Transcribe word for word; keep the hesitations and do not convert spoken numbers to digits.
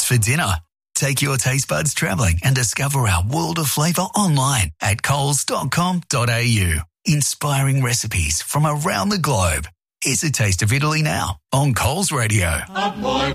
what's for dinner? Take your taste buds travelling and discover our world of flavour online at coles dot com dot a u. Inspiring recipes from around the globe. Here's a taste of Italy now on Coles Radio.